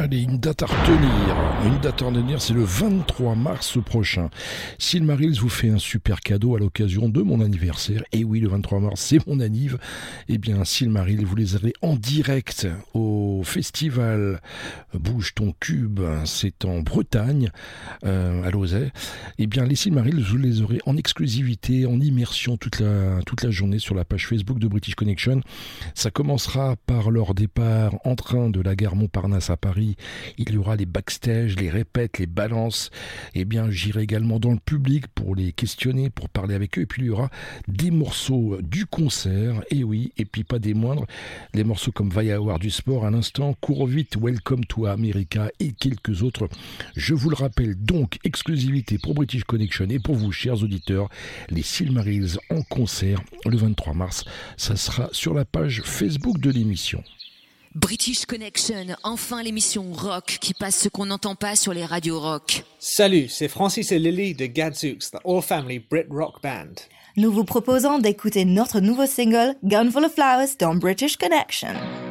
Allez, une date à retenir. Une date à retenir, c'est le 23 mars prochain. Silmarils vous fait un super cadeau à l'occasion de mon anniversaire. Et oui, le 23 mars, c'est mon anniv. Eh bien, Silmarils, vous les aurez en direct au festival Bouge ton cube. C'est en Bretagne, à Lauzet. Eh bien, les Silmarils, vous les aurez en exclusivité, en immersion toute la journée sur la page Facebook de British Connection. Ça commencera par leur départ en train de la gare Montparnasse à Paris. Il y aura les backstage, les répètes, les balances. Eh bien, j'irai également dans le public pour les questionner, pour parler avec eux. Et puis, il y aura des morceaux du concert. Et oui, et puis pas des moindres. Les morceaux comme Va y avoir du sport à l'instant, Cours vite, Welcome to America et quelques autres. Je vous le rappelle donc, exclusivité pour British Connection et pour vous, chers auditeurs, les Silmarils en concert le 23 mars. Ça sera sur la page Facebook de l'émission. British Connection, enfin l'émission rock qui passe ce qu'on n'entend pas sur les radios rock. Salut, c'est Francis et Lily de Gadzooks, the all-family Brit rock band. Nous vous proposons d'écouter notre nouveau single Gun Full of Flowers dans British Connection.